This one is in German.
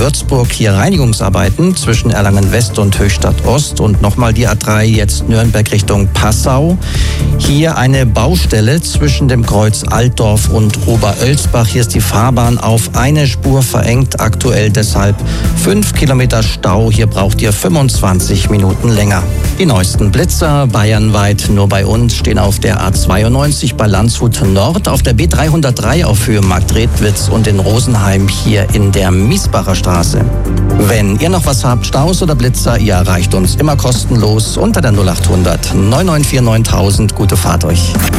Würzburg hier Reinigungsarbeiten zwischen Erlangen-West und Höchstadt-Ost und nochmal die A3 jetzt Nürnberg Richtung Passau. Hier eine Baustelle zwischen dem Kreuz Altdorf und Oberölsbach. Hier ist die Fahrbahn auf eine Spur verengt, aktuell deshalb 5 Kilometer Stau. Hier braucht ihr 25 Minuten länger. Die neuesten Blitzer bayernweit nur bei uns stehen auf der A92 bei Landshut Nord, auf der B303 auf Höhe Marktredwitz und in Rosenheim hier in der Miesbacher Straße. Wenn ihr noch was habt, Staus oder Blitzer, ihr erreicht uns immer kostenlos unter der 0800 994 9000. Gute Fahrt euch.